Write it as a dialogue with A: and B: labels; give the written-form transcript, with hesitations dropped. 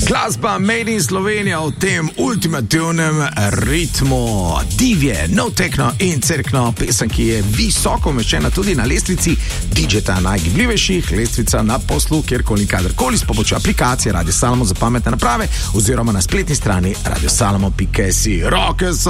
A: Glasba Made in Slovenija v tem ultimativnem ritmu. Divje, no techno in cerkno, pesem, ki je visoko umeščena tudi na lestvici DJ-ta najgibljivejših, lestvica na poslu, kjerkoli in kadarkoli s pomočjo aplikacije Radio Salamo za pametne naprave oziroma na spletni strani radiosalamo.si. Roke so